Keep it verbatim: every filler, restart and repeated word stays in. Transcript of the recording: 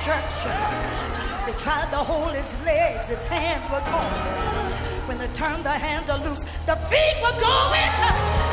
church. They tried to hold his legs, his hands were gone. When they turned the hands are loose, the feet were going.